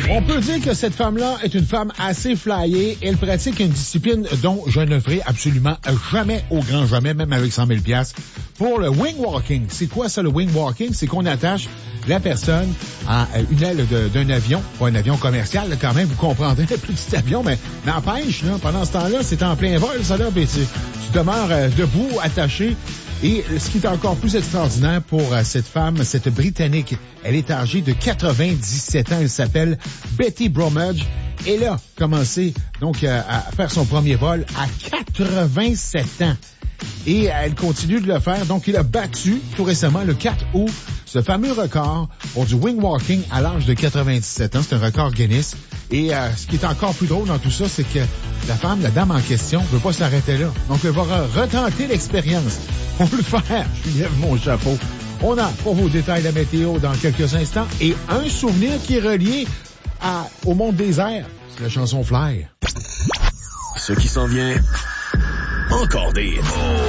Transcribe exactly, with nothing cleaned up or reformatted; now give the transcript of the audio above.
On peut dire que cette femme-là est une femme assez flyée. Elle pratique une discipline dont je ne ferai absolument jamais au grand jamais, même avec cent mille dollars. Pour le wing walking. C'est quoi ça, le wing walking? C'est qu'on attache la personne à une aile de, d'un avion, pas un avion commercial, là, quand même, vous comprendrez, un plus petit avion, mais n'empêche, là, pendant ce temps-là, c'est en plein vol, ça, là, puis tu, tu demeures euh, debout, attaché. Et ce qui est encore plus extraordinaire pour euh, cette femme, cette Britannique, elle est âgée de quatre-vingt-dix-sept ans. Elle s'appelle Betty Bromage. Elle a commencé donc euh, à faire son premier vol à quatre-vingt-sept ans. Et elle continue de le faire. Donc, il a battu tout récemment, le quatre août, ce fameux record pour du wing walking à l'âge de quatre-vingt-dix-sept ans. C'est un record Guinness. Et euh, ce qui est encore plus drôle dans tout ça, c'est que la femme, la dame en question, ne veut pas s'arrêter là. Donc, elle va retenter l'expérience. Pour le faire, je lève mon chapeau. On a pour vos détails la météo dans quelques instants et un souvenir qui est relié à, au monde des airs. C'est la chanson Fly. Ce qui s'en vient, encore des...